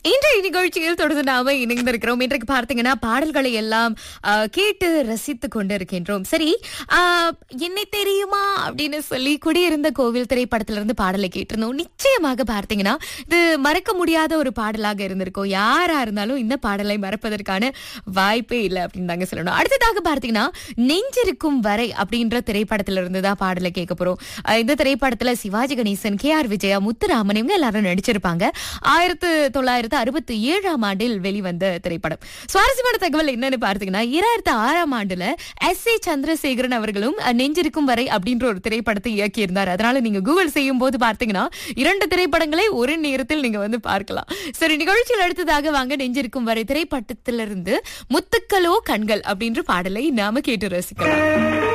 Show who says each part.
Speaker 1: இன்றைய நிகழ்ச்சியில் தொடர்ந்து நாம இணைந்திருக்கிறோம். இன்றைக்கு பார்த்தீங்கன்னா பாடல்களை எல்லாம் கேட்டு ரசித்துக் கொண்டிருக்கின்றோம். சரி, என்னை தெரியுமா அப்படின்னு சொல்லி குடியிருந்த கோவில் திரைப்படத்திலிருந்து பாடலை கேட்டிருந்தோம். நிச்சயமாக பார்த்தீங்கன்னா இது மறக்க முடியாத ஒரு பாடலாக இருந்திருக்கும். யாரா இருந்தாலும் இந்த பாடலை மறப்பதற்கான வாய்ப்பே இல்லை அப்படின்னு தாங்க சொல்லணும். அடுத்ததாக பார்த்தீங்கன்னா நெஞ்சிருக்கும் வரை அப்படின்ற திரைப்படத்திலிருந்து தான் பாடலை கேட்க போறோம். இந்த திரைப்படத்துல சிவாஜி கணேசன், KR விஜயா, முத்துராமன் இவங்க எல்லாரும் நடிச்சிருப்பாங்க. 1967 ஆண்டில் வெளிவந்த திரைப்படம். சுவாரஸ்யமான தகவல் என்னன்னு பார்த்தீங்கன்னா 2006 ஆண்டுல SA சந்திரசேகரன் அவர்களும் நெஞ்சிருக்கும் வரை அப்படின்ற ஒரு திரைப்படத்தை இயக்கியிருந்தார். அதனால நீங்க கூகுள் செய்யும் போது பார்த்தீங்கன்னா 2 திரைப்படங்களை ஒரு நேரத்தில் நீங்க பார்க்கலாம். சரி, நிகழ்ச்சியில் அடுத்ததாக வாங்க நெஞ்சிருக்கும் வரை திரைப்படத்திலிருந்து முத்துக்களோ கண்கள் அப்படின்ற பாடலை நாம கேட்டு ரசிக்கலாம்.